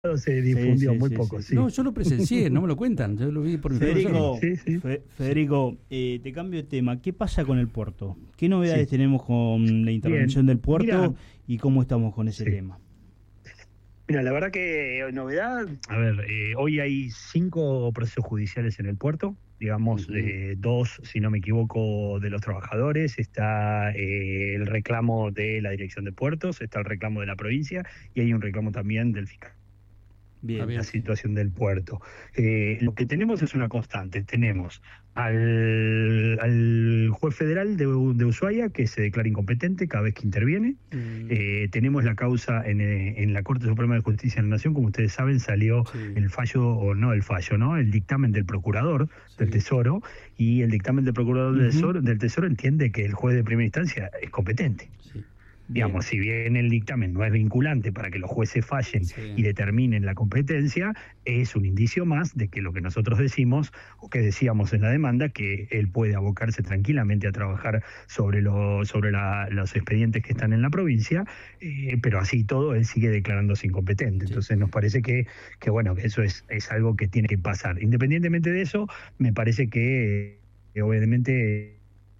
se difundió muy poco, sí. No, yo lo presencié, no me lo cuentan, yo lo vi por mi Federico, profesor. Federico, te cambio de tema. ¿Qué pasa con el puerto? ¿Qué novedades tenemos con la intervención Bien. del puerto Mirá, y cómo estamos con ese tema? Mira, la verdad que novedad, a ver, hoy hay 5 procesos judiciales en el puerto, digamos, 2, si no me equivoco, de los trabajadores, está el reclamo de la Dirección de Puertos, está el reclamo de la provincia y hay un reclamo también del fiscal. Bien. La situación del puerto. Lo que tenemos es una constante. Tenemos al juez federal de Ushuaia, que se declara incompetente cada vez que interviene. Tenemos la causa en la Corte Suprema de Justicia de la Nación. Como ustedes saben, salió el fallo, o no el fallo, ¿no? El dictamen del procurador del Tesoro, y el dictamen del procurador del Tesoro entiende que el juez de primera instancia es competente. Digamos, si bien el dictamen no es vinculante para que los jueces fallen y determinen la competencia, es un indicio más de que lo que nosotros decimos, o que decíamos en la demanda, que él puede abocarse tranquilamente a trabajar sobre los expedientes que están en la provincia, pero así todo él sigue declarándose incompetente. Entonces nos parece que bueno, que eso es algo que tiene que pasar. Independientemente de eso, me parece que obviamente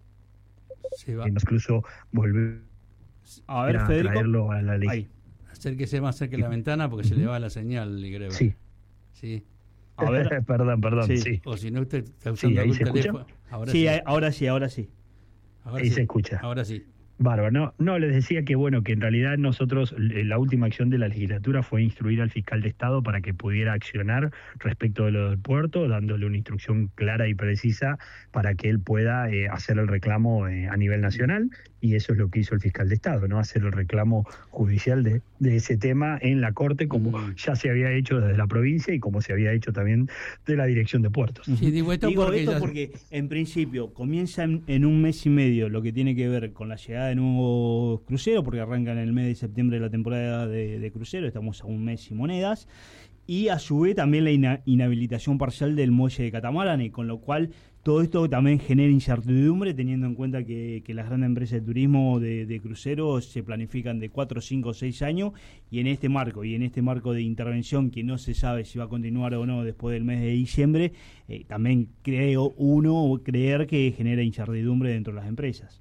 incluso volver a ver, Federico, traerlo a la ley. Ahí. Acérquese más cerca de la ventana porque se le va la señal, creo. Sí. A ver. Perdón. Sí. O si no, usted está usando algún teléfono. Ahora sí. Ahora sí. Ahí se escucha. Ahora sí. Bárbaro. No, les decía que bueno, que en realidad nosotros, la última acción de la legislatura fue instruir al fiscal de Estado para que pudiera accionar respecto de lo del puerto, dándole una instrucción clara y precisa para que él pueda hacer el reclamo a nivel nacional, y eso es lo que hizo el fiscal de Estado, ¿no? Hacer el reclamo judicial de ese tema en la Corte, como ya se había hecho desde la provincia y como se había hecho también de la Dirección de Puertos. Sí, digo esto porque en principio comienza en un mes y medio lo que tiene que ver con la llegada de nuevos cruceros, porque arranca en el mes de septiembre la temporada de crucero, estamos a un mes y monedas, y a su vez también la inhabilitación parcial del muelle de Catamarán, con lo cual todo esto también genera incertidumbre, teniendo en cuenta que las grandes empresas de turismo de cruceros se planifican de 4, 5, 6 años, y en este marco de intervención que no se sabe si va a continuar o no después del mes de diciembre, también creer que genera incertidumbre dentro de las empresas.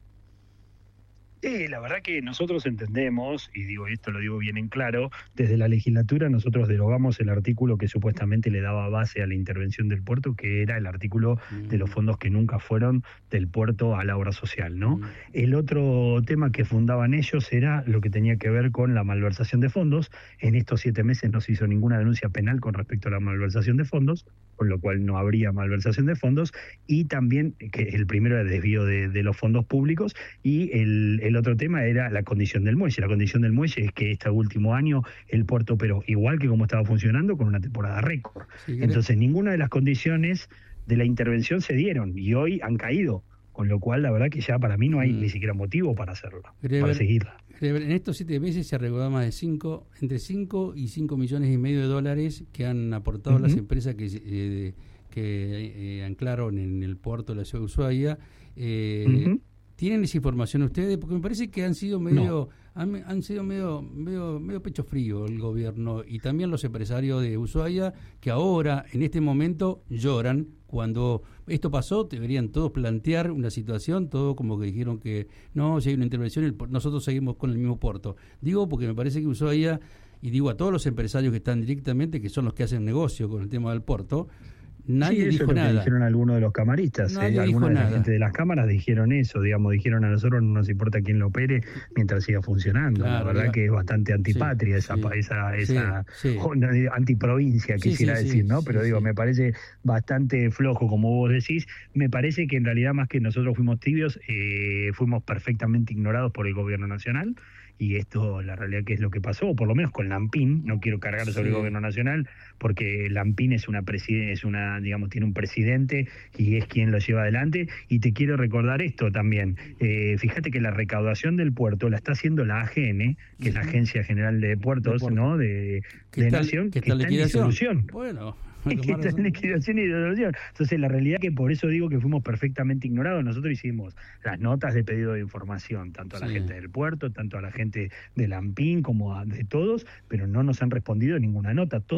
La verdad que nosotros entendemos, y digo esto lo digo bien en claro, desde la legislatura nosotros derogamos el artículo que supuestamente le daba base a la intervención del puerto, que era el artículo de los fondos que nunca fueron del puerto a la obra social, ¿no? El otro tema que fundaban ellos era lo que tenía que ver con la malversación de fondos. En estos 7 meses no se hizo ninguna denuncia penal con respecto a la malversación de fondos, con lo cual no habría malversación de fondos, y también que el primero era el desvío de los fondos públicos, y el otro tema era la condición del muelle. La condición del muelle es que este último año el puerto operó igual que como estaba funcionando, con una temporada récord. Entonces ninguna de las condiciones de la intervención se dieron y hoy han caído, con lo cual la verdad que ya para mí no hay ni siquiera motivo para hacerlo, para seguirla. En estos 7 meses se ha recaudado más de entre 5 y 5 millones y medio de dólares que han aportado las empresas que anclaron en el puerto de la ciudad de Ushuaia. ¿Tienen esa información ustedes? Porque me parece que han sido medio pecho frío el gobierno y también los empresarios de Ushuaia, que ahora, en este momento, lloran. Cuando esto pasó, deberían todos plantear una situación, todo como que dijeron que no, si hay una intervención, nosotros seguimos con el mismo puerto. Digo porque me parece que Ushuaia, y digo a todos los empresarios que están directamente, que son los que hacen negocio con el tema del puerto, nadie dijo nada. Dijeron algunos de los camaristas, algunos de la gente de las cámaras dijeron eso, dijeron a nosotros no nos importa quién lo opere mientras siga funcionando. La verdad que es bastante antipatria esa antiprovincia, quisiera decir, ¿no? Pero me parece bastante flojo, como vos decís. Me parece que en realidad más que nosotros fuimos tibios, fuimos perfectamente ignorados por el gobierno nacional. Y esto, la realidad que es lo que pasó, o por lo menos con Lampín, no quiero cargar sobre el gobierno nacional, porque Lampín tiene un presidente y es quien lo lleva adelante. Y te quiero recordar esto también, fíjate que la recaudación del puerto la está haciendo la AGN, que es la Agencia General de Puertos, ¿no? de Nación, que está en disolución. Bueno, que está en liquidación y disolución. Entonces la realidad que por eso digo que fuimos perfectamente ignorados. Nosotros hicimos las notas de pedido de información, tanto a la gente del puerto, tanto a la gente obviamente de la ANPIN como de todos, pero no nos han respondido ninguna nota.